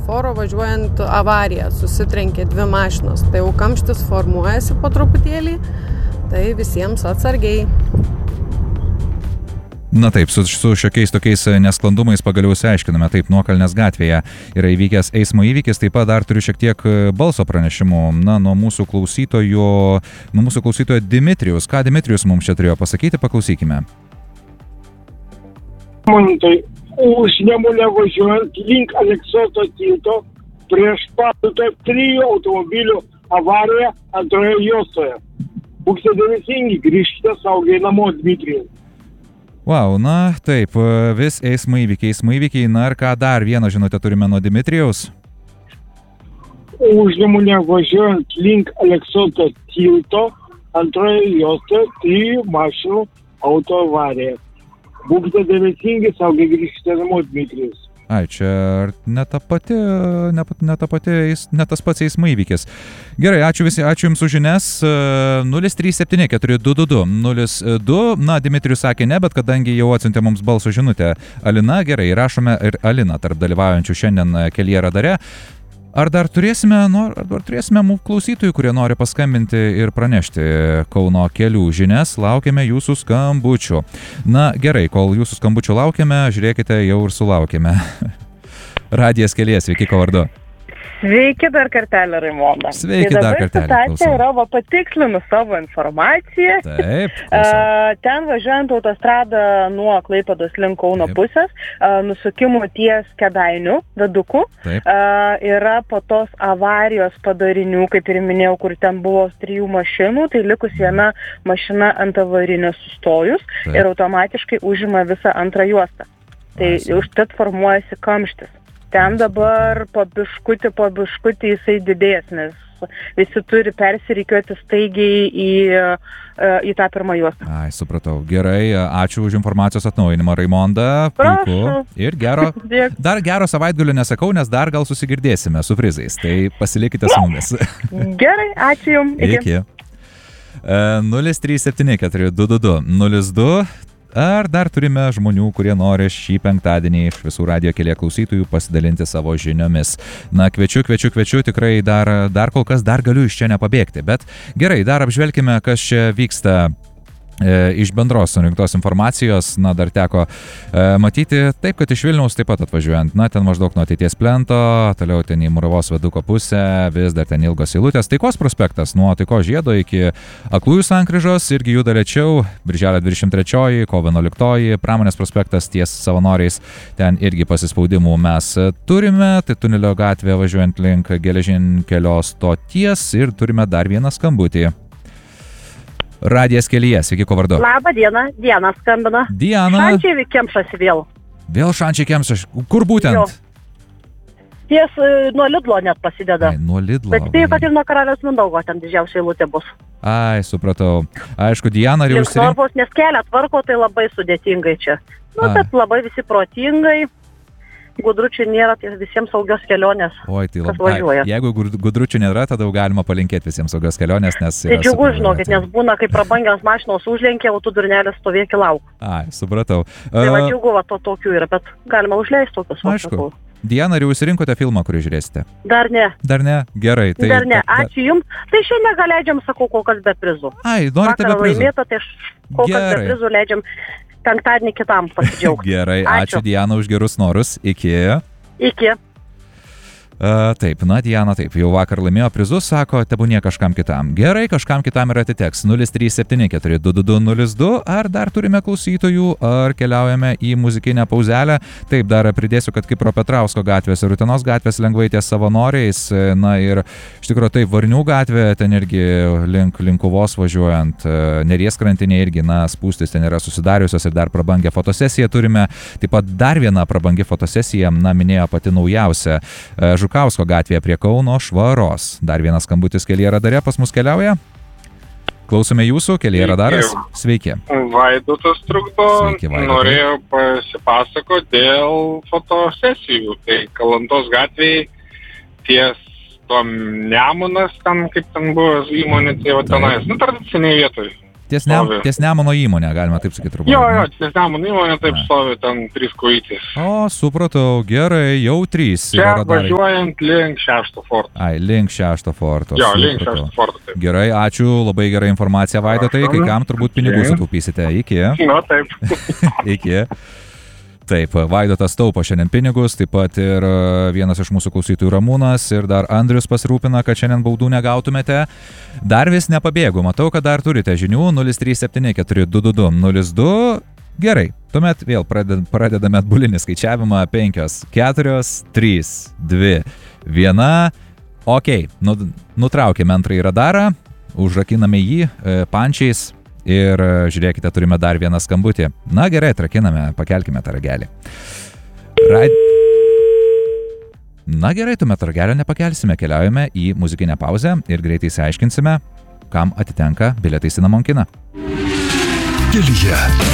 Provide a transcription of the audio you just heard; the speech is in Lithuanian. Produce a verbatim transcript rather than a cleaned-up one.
šviesoforo važiuojant avarija, susitrenkė dvi mašinos. Tai jau kamštis formuojasi po truputėlį, tai visiems atsargiai. Na taip, su, su šiokiais tokiais nesklandumais pagaliau aiškiname, taip, Nuokalnės gatvėje yra įvykęs eismo įvykis, taip pat dar turiu šiek tiek balso pranešimų, na, nuo mūsų klausytojo, nuo mūsų klausytojo Dimitrijus. Ką Dimitrijus mums čia turėjo pasakyti, paklausykime. Tai už Nemunę važiuojant link Aleksoto tilto prieš patutą trijų automobilių avariją antroje juostoje. Būkite dėmesingi, grįžkite saugiai namo, Dmitrijus. Wow, na taip, vis eismo įvykiai, eismo įvykiai, na ir ką dar vieną žinutę turime nuo Dimitrijaus? Už Nemunę važiuojant link Aleksoto tilto antroje juostoje trijų mašinų auto avarija. Būkite dėmesingi, saugiai grįžkite namo, Dmitrijus. Ai, čia ne ta pati, ne, ne ta pati, ne tas pats eismo įvykis. Gerai, ačiū visi, ačiū Jums už žinias. nulis trys septyni keturi du du du nulis du. Na, Dimitrijus sakė ne, bet kadangi jau atsiuntė mums balso žinutę Alina, gerai, rašome ir Aliną tarp dalyvaujančių šiandien kelyje radare. Ar dar turėsime, nu, ar dar turėsime mūsų klausytojų, kurie nori paskambinti ir pranešti Kauno kelių žinias? Laukiame jūsų skambučių. Na gerai, kol jūsų skambučių laukiame, žiūrėkite, jau ir sulaukėme. Radijas kelyje, sveiki, ko vardu? Sveiki dar kartelį, Raimonda. Sveiki dar kartelį. Situacija yra, va, patikslinu savo informaciją. Taip. Uh, ten važiuojant autostradą nuo Klaipėdos link Kauno pusės, uh, nusukimų ties Kėdainių viaduku, uh, yra po tos avarijos padarinių, kaip ir minėjau, kur ten buvo trijų mašinų, tai likus viena mašina ant avarinės sustojus. Taip. Ir automatiškai užima visą antrą juostą. Tai užtat formuojasi kamštis. Ten dabar po biškutį, po biškutį jisai didės, nes visi turi persirikiuoti staigiai į, į tą pirmą juostą. Ai, supratau. Gerai, ačiū už informacijos atnaujinimą, Raimonda. Prašau. Ir gero, dar gero savaitgalio nesakau, nes dar gal susigirdėsime su prizais. Tai pasilikite su mumis. Gerai, ačiū Jums. Iki. Iki. nulis trys septyni keturi du du du nulis du. Ar dar turime žmonių, kurie nori šį penktadienį iš visų radijo kelyje klausytojų pasidalinti savo žiniomis? Na, kviečiu, kviečiu, kviečiu, tikrai dar, dar kol kas dar galiu iš čia nepabėgti. Bet gerai, dar apžvelkime, kas čia vyksta. E, iš bendros surinktos informacijos, na, dar teko e, matyti taip, kad iš Vilniaus taip pat atvažiuojant, na, ten maždaug nuo Ateities plento, toliau ten į Muravos viaduko pusę, vis dar ten ilgos eilutės. Taikos prospektas nuo Taikos žiedo iki Aklųjų sankryžos irgi juda lėčiau, Birželio dvidešimt trečioji, kovo vienuoliktoji, Pramonės prospektas ties Savanoriais, ten irgi pasispaudimų mes turime, tai Tunelio gatvė važiuojant link geležinkelio stoties ir turime dar vieną skambutį. Radijas kelyje, sveiki, ko vardu? Labą dieną, Diana skambina. Diana. Šančiai kemšasi vėl. Vėl šančiai kemšasi. Kur būtent? Jo. Ties nuo Lidlo net pasideda. Ai, nuo Lidlo. Bet spėjau, kad ir nuo Karaliaus Mindaugo ten didžiausia eilutė bus. Ai, supratau. Aišku, Diana ir jau užsirinko. Svarbos, nes kelią tvarko, tai labai sudėtingai čia. Nu, Ai. bet labai visi protingai. Gudručių nėra, tai visiems saugios kelionės. Oi, tai labai. Jeigu gudručių nėra, tada jau galima palinkėti visiems saugios kelionės, nes... Tai džiugu, žinokit, nes būna, kai prabangios mašinos užlenkia, o tu durnelis stovėki lauk. Ai, supratau. Tai va džiugu, va to tokių yra, bet galima užleisti tokius. Aišku. Diana, ar jau įsirinkote filmą, kurį žiūrėsite? Dar ne. Dar ne? Gerai. Tai Dar ne. Ačiū Jums. Tai šiandien gal leidžiam, sakau, kol kas be prizų. Ai, norite be prizų? Laimėta, tai kol kas be prizų leidžiam penktadienį kitam pasidžiaugti. Gerai, ačiū, ačiū Diana už gerus norus. Iki. Iki. Uh, taip, na, Diana, taip, jau vakar laimėjo prizus, sako, tebūnie kažkam kitam. Gerai, kažkam kitam ir atiteks. nulis trys septyni keturi du du du nulis du. Ar dar turime klausytojų, ar keliaujame į muzikinę pauzelę? Taip, dar pridėsiu, kad kaip pro Petrausko gatvės ir Utenos gatvės lengvai ties Savanoriais. Na ir iš tikrųjų taip, Varnių gatvė, ten irgi link Linkuvos važiuojant, Neries krantinė irgi, na, spūstis ten yra susidariusios ir dar prabangę fotosesiją turime. Taip pat dar viena prabangi fotosesija, na, minėjo pati naujausia. Žukausko gatvėje prie Kauno švaros. Dar vienas skambutis kelyje radare pas mus keliauja. Klausome jūsų, kelyje radaras. Sveiki. Vaidotas trukdo. Sveiki, Vaidotas. Norėjau pasipasakoti dėl fotosesijų. Tai Kalantos gatvėje ties tom Nemunas, ten kaip ten buvo įmonė, tai jau tenais, nu, tradiciniai vietoj. ties, ne, ties Nemuno įmonė, galima taip sakyti. Jo, jo, ties Nemuno įmonė taip A. stovi, ten trys kojytės. O, supratau, gerai, jau trys. Čia važiuojant link šešto forto. Ai, link šešto forto. Jo, supratau. link šešto forto. Taip. Gerai, ačiū, labai gerai informacija, Vaidotai, kai kam turbūt pinigų sutaupysite. Iki. Na, taip. Iki. Taip, Vaidotas taupo šiandien pinigus, taip pat ir vienas iš mūsų klausytojų Ramūnas ir dar Andrius pasirūpina, kad šiandien baudų negautumėte. Dar vis nepabėgu, matau, kad dar turite žinių nulis trys septyni keturi du du du nulis du. Gerai, tuomet vėl pradedame atbulinį skaičiavimą. penkios, keturios, trys, dvi, viena. Ok, nutraukėme antrąjį radarą, užrakiname jį pančiais. Ir žiūrėkite, turime dar vieną skambutį. Na gerai, atrakiname, pakelkime tą ragelį. Rad... Na gerai, tuomet ragelio nepakelsime, keliaujame į muzikinę pauzę ir greitai išsiaiškinsime, kam atitenka bilietai į Cinamon kiną. Kelyje.